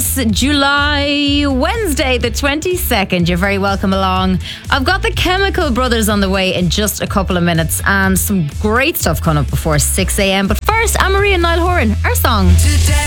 this July Wednesday, the 22nd. You're very welcome along. I've got the Chemical Brothers on the way in just a couple of minutes and some great stuff coming up before 6 a.m. But first, Anne-Marie and Niall Horan, our song.